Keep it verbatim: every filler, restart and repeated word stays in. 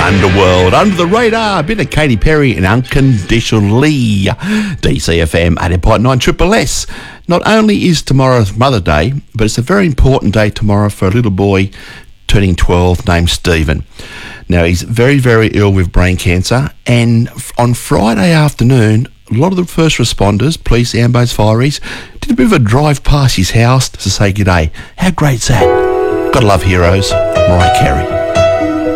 Underworld, Under the Radar, a bit of Katy Perry and Unconditionally. D C F M eighty point nine Triple S. Not only is tomorrow Mother's Day, but it's a very important day tomorrow for a little boy turning twelve named Stephen. Now, he's very, very ill with brain cancer, and on Friday afternoon, a lot of the first responders, police, ambos, fireys, did a bit of a drive past his house to say g'day. How great's that? Gotta love heroes. Mariah Carey.